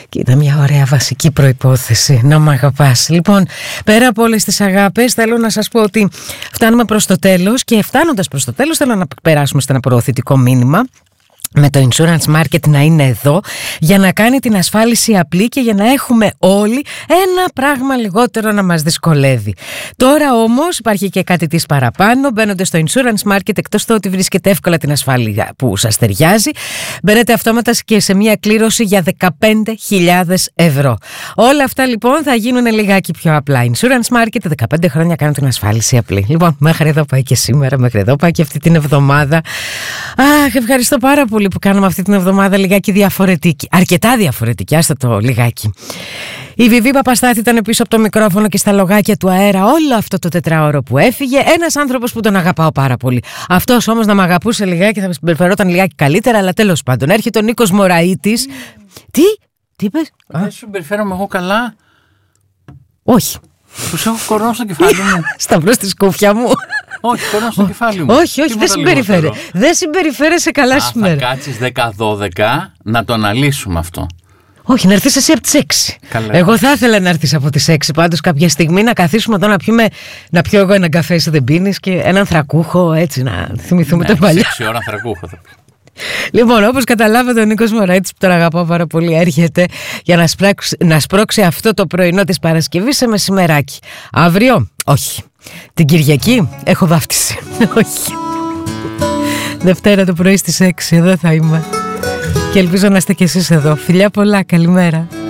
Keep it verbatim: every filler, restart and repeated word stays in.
Και ήταν μια ωραία βασική προϋπόθεση να μ' αγαπάς. Λοιπόν, πέρα από όλες τις αγάπες, θέλω να σας πω ότι φτάνουμε προς το τέλος. Και φτάνοντας προς το τέλος, θέλω να περάσουμε σε ένα προωθητικό μήνυμα. Με το Insurance Market να είναι εδώ για να κάνει την ασφάλιση απλή και για να έχουμε όλοι ένα πράγμα λιγότερο να μας δυσκολεύει. Τώρα όμως υπάρχει και κάτι της παραπάνω. Μπαίνοντας στο Insurance Market, εκτός του ότι βρίσκεται εύκολα την ασφάλεια που σας ταιριάζει, μπαίνετε αυτόματα και σε μια κλήρωση για δεκαπέντε χιλιάδες ευρώ. Όλα αυτά λοιπόν θα γίνουν λιγάκι πιο απλά. Insurance Market, δεκαπέντε χρόνια κάνουν την ασφάλιση απλή. Λοιπόν, μέχρι εδώ πάει και σήμερα, μέχρι εδώ πάει και αυτή την εβδομάδα. Αχ, ευχαριστώ πάρα πολύ που κάνουμε αυτή την εβδομάδα λιγάκι διαφορετική. Αρκετά διαφορετική, άστα το λιγάκι. Η Βιβί Παπαστάθη ήταν πίσω από το μικρόφωνο και στα λογάκια του αέρα όλο αυτό το τετράωρο που έφυγε. Ένας άνθρωπος που τον αγαπάω πάρα πολύ. Αυτός όμως να με αγαπούσε λιγάκι θα με συμπεριφερόταν λιγάκι καλύτερα, αλλά τέλος πάντων. Έρχεται ο Νίκος Μωραΐτης. Mm. Τι, τι είπες? Δεν συμπεριφέρομαι εγώ καλά? Όχι. Τους έχω κορώνω στο κεφάλι μου. Σταυρό στη σκούφια μου. Όχι, κορώνω στο κεφάλι μου. Όχι, όχι, δεν συμπεριφέρε. Δεν συμπεριφέρεσαι καλά Α, σήμερα. Θα κάτσεις δέκα δώδεκα να το αναλύσουμε αυτό. Όχι, να έρθεις εσύ από τις έξι. Καλά. Εγώ θα ήθελα να έρθεις από τις έξι πάντως κάποια στιγμή να καθίσουμε εδώ να πιούμε, να πιω εγώ έναν καφέ, εσύ δεν πίνεις, και έναν θρακούχο, έτσι να θυμηθούμε Ναι, το παλιό. έξι ώρα θρακούχο θα πει. Λοιπόν, όπως καταλάβατε, ο Νίκος Μωραΐτης, που τον αγαπάω πάρα πολύ, έρχεται για να, σπράξει, να σπρώξει αυτό το πρωινό της Παρασκευής σε μεσημεράκι. Αύριο, όχι. Την Κυριακή έχω βάφτιση. Όχι. Δευτέρα το πρωί στις έξι εδώ θα είμαι. Και ελπίζω να είστε κι εσείς εδώ. Φιλιά πολλά, καλημέρα.